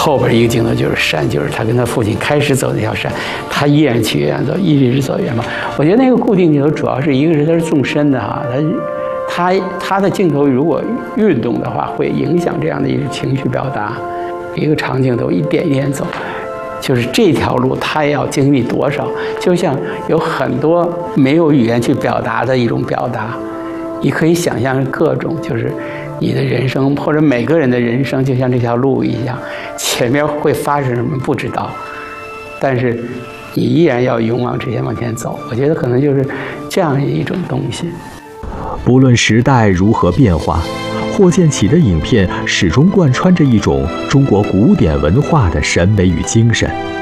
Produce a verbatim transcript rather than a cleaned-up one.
后边一个镜头就是山，就是他跟他父亲开始走那条山，他依然去远走，一直走远方。我觉得那个固定镜头主要是一个是它是纵深的哈，它它它的镜头如果运动的话，会影响这样的一个情绪表达。一个长镜头一点一点走，就是这条路它要经历多少，就像有很多没有语言去表达的一种表达。你可以想象各种，就是你的人生或者每个人的人生，就像这条路一样，前面会发生什么不知道，但是你依然要勇往直前往前走。我觉得可能就是这样一种东西。 不论时代如何变化，霍建起的影片始终贯穿着一种中国古典文化的审美与精神。